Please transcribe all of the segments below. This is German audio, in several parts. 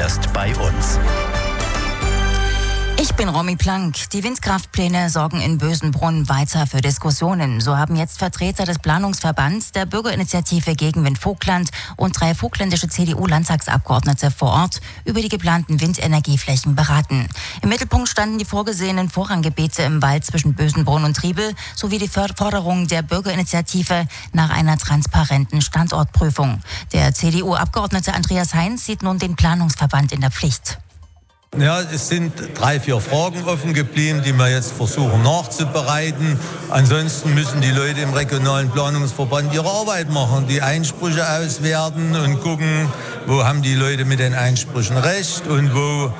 erfährst bei uns. Ich bin Romy Plank. Die Windkraftpläne sorgen in Bösenbrunn weiter für Diskussionen. So haben jetzt Vertreter des Planungsverbands, der Bürgerinitiative Gegenwind Vogtland und 3 vogtländische CDU-Landtagsabgeordnete vor Ort über die geplanten Windenergieflächen beraten. Im Mittelpunkt standen die vorgesehenen Vorranggebiete im Wald zwischen Bösenbrunn und Triebel sowie die Forderung der Bürgerinitiative nach einer transparenten Standortprüfung. Der CDU-Abgeordnete Andreas Heinz sieht nun den Planungsverband in der Pflicht. Ja, es sind 3, 4 Fragen offen geblieben, die wir jetzt versuchen nachzubereiten. Ansonsten müssen die Leute im regionalen Planungsverband ihre Arbeit machen, die Einsprüche auswerten und gucken, wo haben die Leute mit den Einsprüchen recht und wo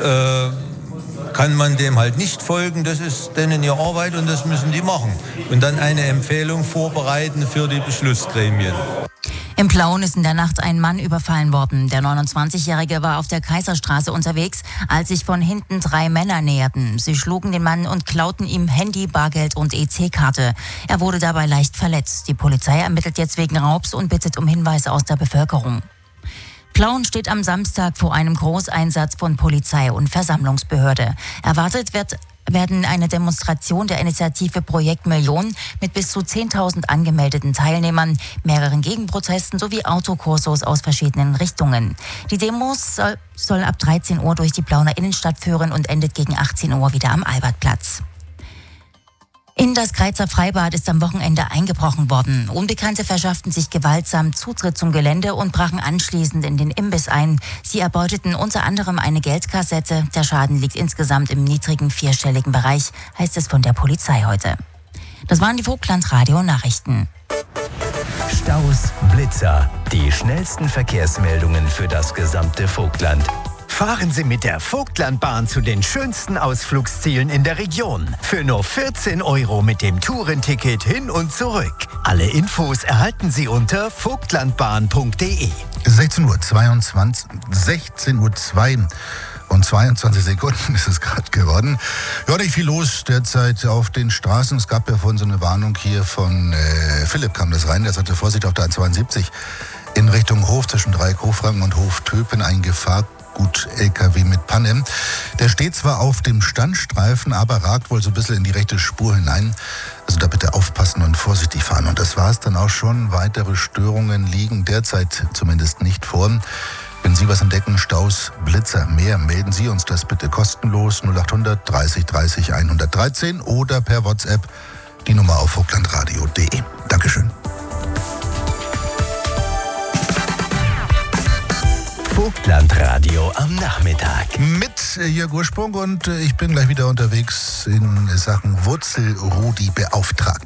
kann man dem halt nicht folgen. Das ist denen ihre Arbeit und das müssen die machen. Und dann eine Empfehlung vorbereiten für die Beschlussgremien. Im Plauen ist in der Nacht ein Mann überfallen worden. Der 29-Jährige war auf der Kaiserstraße unterwegs, als sich von hinten 3 Männer näherten. Sie schlugen den Mann und klauten ihm Handy, Bargeld und EC-Karte. Er wurde dabei leicht verletzt. Die Polizei ermittelt jetzt wegen Raubs und bittet um Hinweise aus der Bevölkerung. Plauen steht am Samstag vor einem Großeinsatz von Polizei und Versammlungsbehörde. Erwartet werden eine Demonstration der Initiative Projekt Million mit bis zu 10.000 angemeldeten Teilnehmern, mehreren Gegenprotesten sowie Autokursos aus verschiedenen Richtungen. Die Demos soll ab 13 Uhr durch die Plauner Innenstadt führen und endet gegen 18 Uhr wieder am Albertplatz. In das Greizer Freibad ist am Wochenende eingebrochen worden. Unbekannte verschafften sich gewaltsam Zutritt zum Gelände und brachen anschließend in den Imbiss ein. Sie erbeuteten unter anderem eine Geldkassette. Der Schaden liegt insgesamt im niedrigen 4-stelligen Bereich, heißt es von der Polizei heute. Das waren die Vogtland-Radio-Nachrichten. Staus, Blitzer, die schnellsten Verkehrsmeldungen für das gesamte Vogtland. Fahren Sie mit der Vogtlandbahn zu den schönsten Ausflugszielen in der Region. Für nur 14 € mit dem Tourenticket hin und zurück. Alle Infos erhalten Sie unter vogtlandbahn.de. 16:02 und 22 Sekunden ist es gerade geworden. Ja, nicht viel los derzeit auf den Straßen. Es gab ja vorhin so eine Warnung hier von Philipp, kam das rein. Der sagte, Vorsicht auf der A72 in Richtung Hof zwischen Dreieck-Hofranken und Hof-Töpen, ein Gefahrgut-LKW mit Panne. Der steht zwar auf dem Standstreifen, aber ragt wohl so ein bisschen in die rechte Spur hinein. Also da bitte aufpassen und vorsichtig fahren. Und das war es dann auch schon. Weitere Störungen liegen derzeit zumindest nicht vor. Wenn Sie was entdecken, Staus, Blitzer, mehr, melden Sie uns das bitte kostenlos 0800 30 30 113 oder per WhatsApp die Nummer auf vogtlandradio.de. Dankeschön. Vogtlandradio am Nachmittag. Mit Jörg Ursprung und ich bin gleich wieder unterwegs in Sachen Wurzelrudi beauftragt.